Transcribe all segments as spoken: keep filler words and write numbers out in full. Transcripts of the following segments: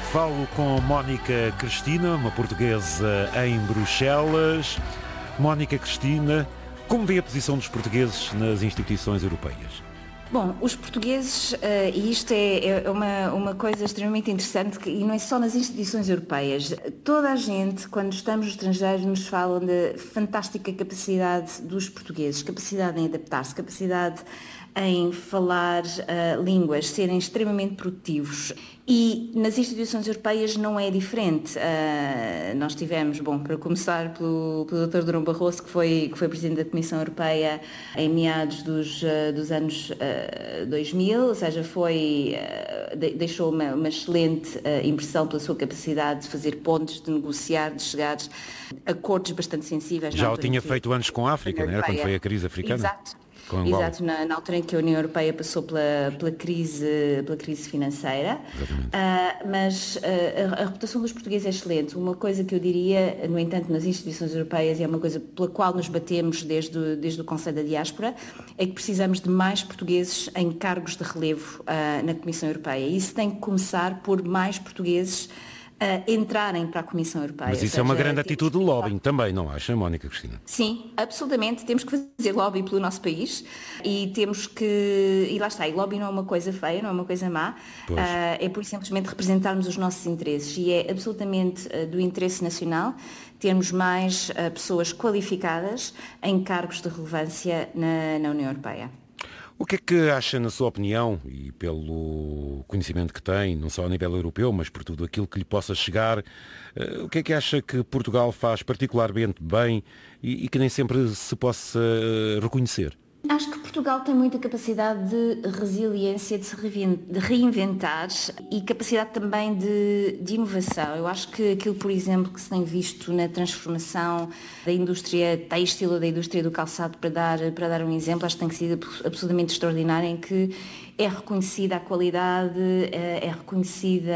Falo com Mónica Cristina, uma portuguesa em Bruxelas. Mónica Cristina, como vê a posição dos portugueses nas instituições europeias? Bom, os portugueses, uh, e isto é, é uma, uma coisa extremamente interessante, que, e não é só nas instituições europeias, toda a gente, quando estamos no estrangeiro, nos falam da fantástica capacidade dos portugueses, capacidade em adaptar-se, capacidade em falar uh, línguas, serem extremamente produtivos. E nas instituições europeias não é diferente. Uh, nós tivemos, bom, para começar pelo, pelo doutor Durão Barroso, que foi, que foi Presidente da Comissão Europeia em meados dos, uh, dos anos uh, dois mil, ou seja, foi, uh, de, deixou uma, uma excelente uh, impressão pela sua capacidade de fazer pontos, de negociar, de chegar a acordos bastante sensíveis. Já o tinha feito antes com a África, não era? Quando foi a crise africana? Exato. Exato, na, na altura em que a União Europeia passou pela, pela, crise, pela crise financeira, uh, mas uh, a, a reputação dos portugueses é excelente. Uma coisa que eu diria, no entanto, nas instituições europeias, e é uma coisa pela qual nos batemos desde, o, desde o Conselho da Diáspora, é que precisamos de mais portugueses em cargos de relevo uh, na Comissão Europeia. Isso tem que começar por mais portugueses Uh, entrarem para a Comissão Europeia. Mas isso seja, é uma grande atitude de lobbying também, não acha, Mónica Cristina? Sim, absolutamente. Temos que fazer lobby pelo nosso país e temos que... E lá está, e lobby não é uma coisa feia, não é uma coisa má, uh, é por simplesmente representarmos os nossos interesses e é absolutamente uh, do interesse nacional termos mais uh, pessoas qualificadas em cargos de relevância na, na União Europeia. O que é que acha, na sua opinião, e pelo conhecimento que tem, não só a nível europeu, mas por tudo aquilo que lhe possa chegar, uh, o que é que acha que Portugal faz particularmente bem e, e que nem sempre se possa uh, reconhecer? Acho que Portugal tem muita capacidade de resiliência, de se reinventar e capacidade também de, de inovação. Eu acho que aquilo, por exemplo, que se tem visto na transformação da indústria têxtil ou da indústria do calçado, para dar, para dar um exemplo, acho que tem sido absolutamente extraordinário, em que é reconhecida a qualidade, é reconhecida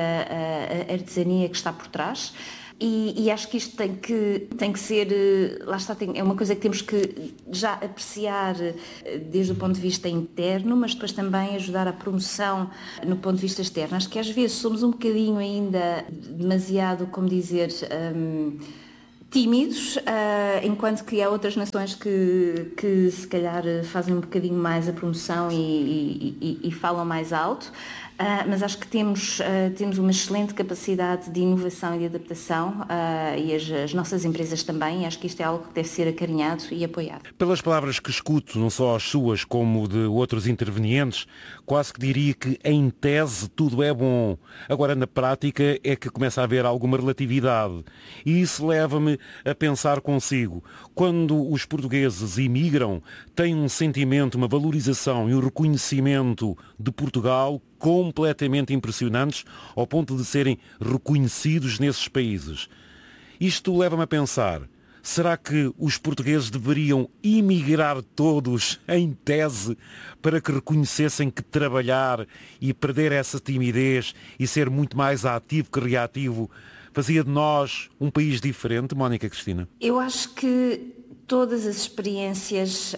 a artesania que está por trás. E, e acho que isto tem que, tem que ser, lá está, tem, é uma coisa que temos que já apreciar desde o ponto de vista interno, mas depois também ajudar à promoção no ponto de vista externo. Acho que às vezes somos um bocadinho ainda demasiado, como dizer, um, tímidos, uh, enquanto que há outras nações que, que se calhar fazem um bocadinho mais a promoção e, e, e, e falam mais alto. Uh, mas acho que temos, uh, temos uma excelente capacidade de inovação e de adaptação uh, e as, as nossas empresas também, e acho que isto é algo que deve ser acarinhado e apoiado. Pelas palavras que escuto, não só as suas como de outros intervenientes, quase que diria que em tese tudo é bom. Agora na prática é que começa a haver alguma relatividade e isso leva-me a pensar consigo. Quando os portugueses imigram, têm um sentimento, uma valorização e um reconhecimento de Portugal completamente impressionantes ao ponto de serem reconhecidos nesses países. Isto leva-me a pensar, será que os portugueses deveriam imigrar todos, em tese, para que reconhecessem que trabalhar e perder essa timidez e ser muito mais ativo que reativo fazia de nós um país diferente, Mónica Cristina? Eu acho que todas as experiências, uh,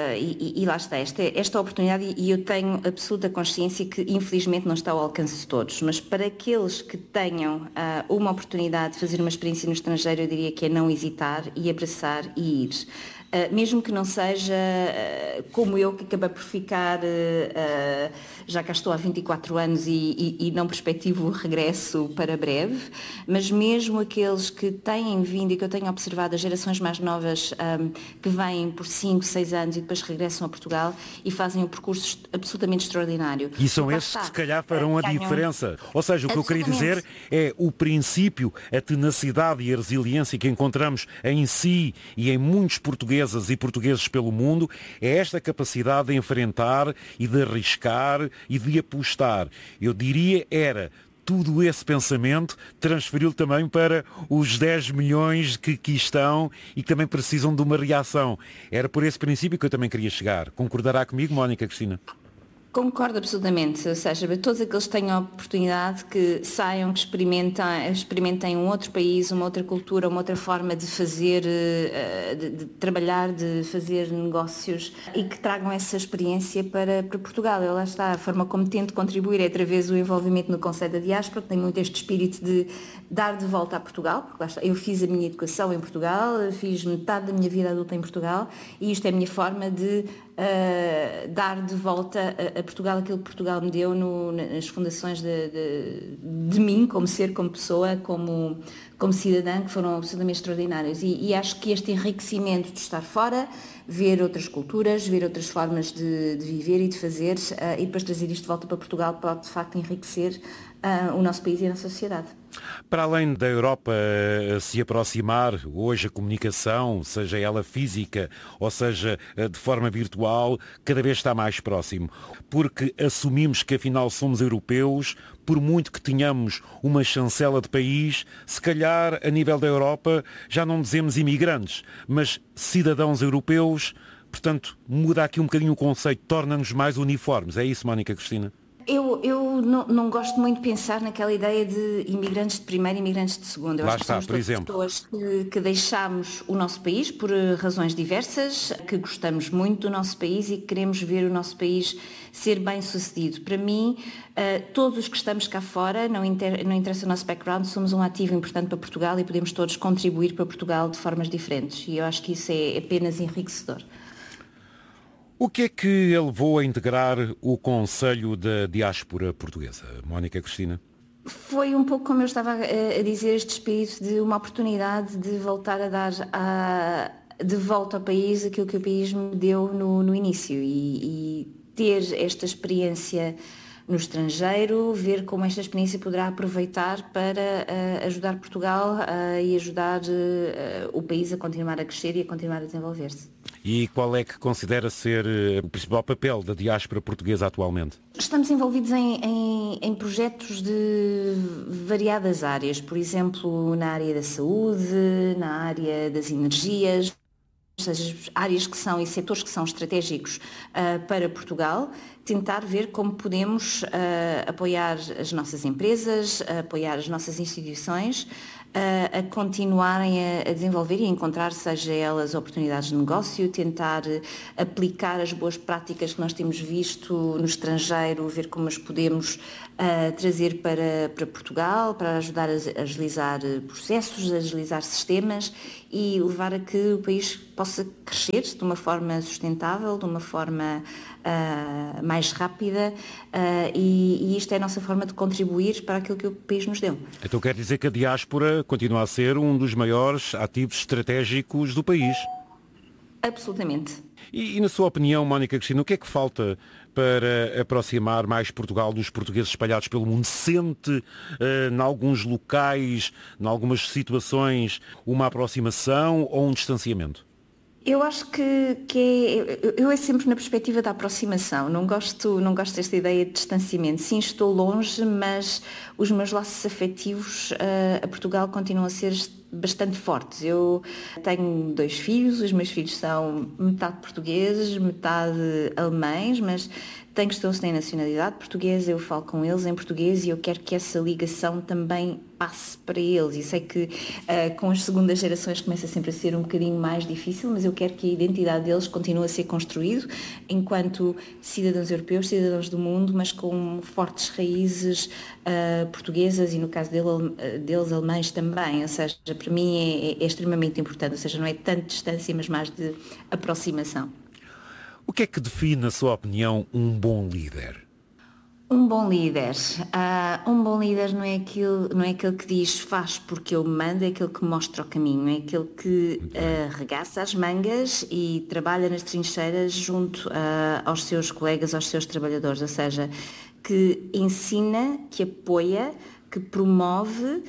e, e lá está, esta, esta oportunidade, e eu tenho absoluta consciência que infelizmente não está ao alcance de todos, mas para aqueles que tenham uh, uma oportunidade de fazer uma experiência no estrangeiro, eu diria que é não hesitar e abraçar e ir. Uh, mesmo que não seja uh, como eu, que acabei por ficar, uh, já cá estou há vinte e quatro anos e, e, e não perspectivo o regresso para breve, mas mesmo aqueles que têm vindo e que eu tenho observado, as gerações mais novas um, que vêm por cinco, seis anos e depois regressam a Portugal e fazem um percurso absolutamente extraordinário. E são esses que se calhar farão a diferença. Ou seja, o que eu queria dizer é o princípio, a tenacidade e a resiliência que encontramos em si e em muitos portugueses e portugueses pelo mundo, é esta capacidade de enfrentar e de arriscar e de apostar. Eu diria era tudo esse pensamento transferiu também para os dez milhões que aqui estão e que também precisam de uma reação. Era por esse princípio que eu também queria chegar. Concordará comigo, Mónica Cristina? Concordo absolutamente, ou seja, para todos aqueles que tenham a oportunidade, que saiam, que experimentem, experimentem um outro país, uma outra cultura, uma outra forma de fazer, de, de trabalhar, de fazer negócios e que tragam essa experiência para, para Portugal. E lá está, a forma como tento contribuir é através do envolvimento no Conselho da Diáspora, que tem muito este espírito de dar de volta a Portugal, porque lá está, eu fiz a minha educação em Portugal, fiz metade da minha vida adulta em Portugal e isto é a minha forma de Uh, dar de volta a, a Portugal aquilo que Portugal me deu no, nas fundações de, de, de mim, como ser, como pessoa, como, como cidadã, que foram absolutamente extraordinários. E, e acho que este enriquecimento de estar fora, ver outras culturas, ver outras formas de, de viver e de fazer, uh, e depois trazer isto de volta para Portugal, pode de facto enriquecer uh, o nosso país e a nossa sociedade. Para além da Europa se aproximar, hoje a comunicação, seja ela física ou seja de forma virtual, cada vez está mais próximo. Porque assumimos que afinal somos europeus, por muito que tenhamos uma chancela de país, se calhar a nível da Europa já não dizemos imigrantes, mas cidadãos europeus, portanto muda aqui um bocadinho o conceito, torna-nos mais uniformes. É isso, Mónica Cristina? Eu, eu não, não gosto muito de pensar naquela ideia de imigrantes de primeira e imigrantes de segunda. Eu Lá acho está, que por somos exemplo. pessoas que, que deixámos o nosso país por razões diversas, que gostamos muito do nosso país e que queremos ver o nosso país ser bem sucedido. Para mim, uh, todos os que estamos cá fora, não, inter, não interessa o nosso background, somos um ativo importante para Portugal e podemos todos contribuir para Portugal de formas diferentes. E eu acho que isso é apenas enriquecedor. O que é que a levou a integrar o Conselho da Diáspora Portuguesa, Mónica Cristina? Foi um pouco como eu estava a dizer, este espírito de uma oportunidade de voltar a dar a, de volta ao país aquilo que o país me deu no, no início e, e ter esta experiência no estrangeiro, ver como esta experiência poderá aproveitar para uh, ajudar Portugal uh, e ajudar uh, o país a continuar a crescer e a continuar a desenvolver-se. E qual é que considera ser o principal papel da diáspora portuguesa atualmente? Estamos envolvidos em, em, em projetos de variadas áreas, por exemplo, na área da saúde, na área das energias, ou seja, áreas que são e setores que são estratégicos uh, para Portugal, tentar ver como podemos uh, apoiar as nossas empresas, uh, apoiar as nossas instituições, Uh, a continuarem a, a desenvolver e a encontrar, seja elas oportunidades de negócio, tentar uh, aplicar as boas práticas que nós temos visto no estrangeiro, ver como as podemos uh, trazer para, para Portugal, para ajudar a, a agilizar processos, a agilizar sistemas e levar a que o país possa crescer de uma forma sustentável, de uma forma uh, mais rápida uh, e, e isto é a nossa forma de contribuir para aquilo que o país nos deu. Então quer dizer que a diáspora continua a ser um dos maiores ativos estratégicos do país? Absolutamente. E, e na sua opinião, Mónica Cristina, o que é que falta para aproximar mais Portugal dos portugueses espalhados pelo mundo? Sente, uh, em alguns locais, em algumas situações, uma aproximação ou um distanciamento? Eu acho que, que é, eu é sempre na perspectiva da aproximação, não gosto, não gosto desta ideia de distanciamento. Sim, estou longe, mas os meus laços afetivos uh, a Portugal continuam a ser bastante fortes. Eu tenho dois filhos, os meus filhos são metade portugueses, metade alemães, mas tenho que eles têm nacionalidade portuguesa, eu falo com eles em português e eu quero que essa ligação também passe para eles. E sei que uh, com as segundas gerações começa sempre a ser um bocadinho mais difícil, mas eu quero que a identidade deles continue a ser construído enquanto cidadãos europeus, cidadãos do mundo, mas com fortes raízes uh, portuguesas e no caso dele, deles alemães também. Ou seja, para mim é, é extremamente importante, ou seja, não é tanto distância, mas mais de aproximação. O que é que define, na sua opinião, um bom líder? Um bom líder. Uh, um bom líder não é, aquele, não é aquele que diz faz porque eu mando, é aquele que mostra o caminho, é aquele que uh, arregaça as mangas e trabalha nas trincheiras junto uh, aos seus colegas, aos seus trabalhadores, ou seja, que ensina, que apoia, que promove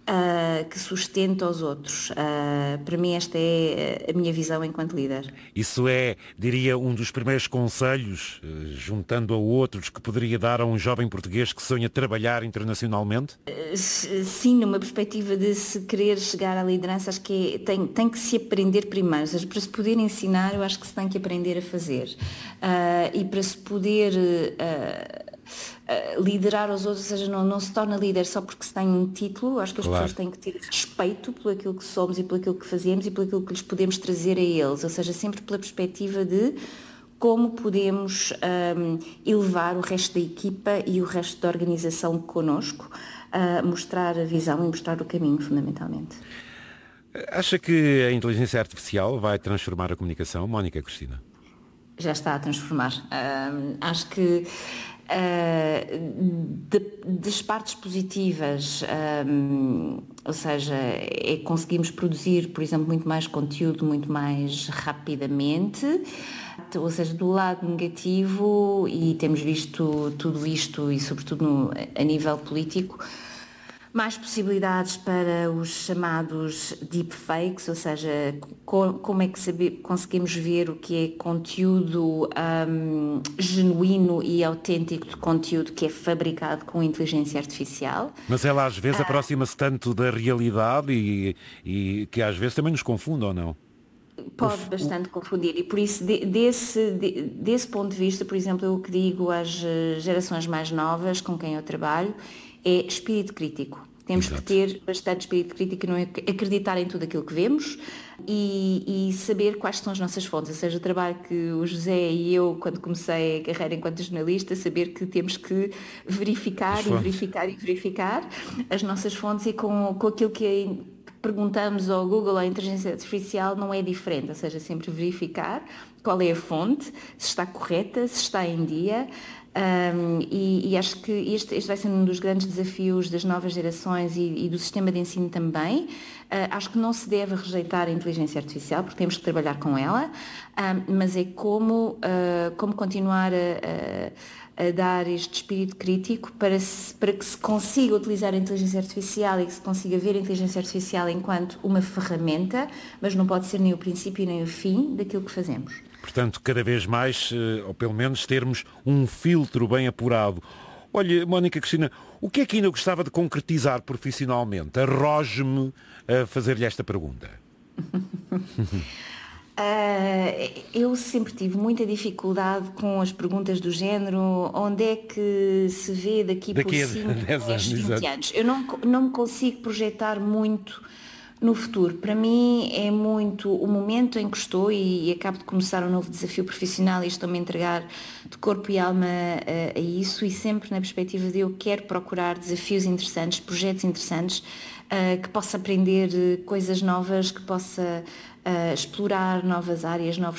uh, que sustenta os outros. Uh, para mim esta é a minha visão enquanto líder. Isso é, diria, um dos primeiros conselhos, juntando a outros, que poderia dar a um jovem português que sonha trabalhar internacionalmente? Uh, sim, numa perspectiva de se querer chegar à liderança, acho que é, tem, tem que se aprender primeiro. Ou seja, para se poder ensinar, eu acho que se tem que aprender a fazer. Uh, e para se poder... Uh, Uh, liderar os outros, ou seja, não, não se torna líder só porque se tem um título. Acho que as claro. pessoas têm que ter respeito por aquilo que somos e por aquilo que fazemos e por aquilo que lhes podemos trazer a eles, ou seja, sempre pela perspectiva de como podemos um, elevar o resto da equipa e o resto da organização connosco, uh, mostrar a visão e mostrar o caminho, fundamentalmente. Acha que a inteligência artificial vai transformar a comunicação, Mónica Cristina? Já está a transformar. Uh, acho que Uh, de, das partes positivas, um, ou seja, é conseguimos produzir, por exemplo, muito mais conteúdo, muito mais rapidamente, ou seja, do lado negativo, e temos visto tudo isto, e sobretudo no, a nível político, mais possibilidades para os chamados deepfakes, ou seja, co- como é que saber, conseguimos ver o que é conteúdo um, genuíno e autêntico de conteúdo que é fabricado com inteligência artificial. Mas ela às vezes ah. aproxima-se tanto da realidade e, e que às vezes também nos confunde, ou não? Pode Uf, bastante confundir, e por isso de, desse, de, desse ponto de vista, por exemplo, eu o que digo às gerações mais novas com quem eu trabalho é espírito crítico. Temos Exato. que ter bastante espírito crítico e não acreditar em tudo aquilo que vemos e, e saber quais são as nossas fontes. Ou seja, o trabalho que o José e eu, quando comecei a carreira enquanto jornalista, saber que temos que verificar e verificar e verificar as nossas fontes, e com, com aquilo que perguntamos ao Google, à inteligência artificial, não é diferente. Ou seja, sempre verificar qual é a fonte, se está correta, se está em dia. Um, e, e acho que este, este vai ser um dos grandes desafios das novas gerações e, e do sistema de ensino também. Uh, acho que não se deve rejeitar a inteligência artificial, porque temos que trabalhar com ela, um, mas é como, uh, como continuar a, a, a dar este espírito crítico para, se, para que se consiga utilizar a inteligência artificial e que se consiga ver a inteligência artificial enquanto uma ferramenta, mas não pode ser nem o princípio nem o fim daquilo que fazemos. Portanto, cada vez mais, ou pelo menos termos um filtro bem apurado. Olha, Mónica Cristina, o que é que ainda gostava de concretizar profissionalmente? Arroje-me a fazer-lhe esta pergunta. Uh, eu sempre tive muita dificuldade com as perguntas do género: onde é que se vê daqui, daqui por cinco, dez, vinte anos? Eu não, não me consigo projetar muito no futuro. Para mim é muito o momento em que estou e, e acabo de começar um novo desafio profissional e estou-me a entregar de corpo e alma a, a isso, e sempre na perspectiva de eu quero procurar desafios interessantes, projetos interessantes, uh, que possa aprender coisas novas, que possa uh, explorar novas áreas, novos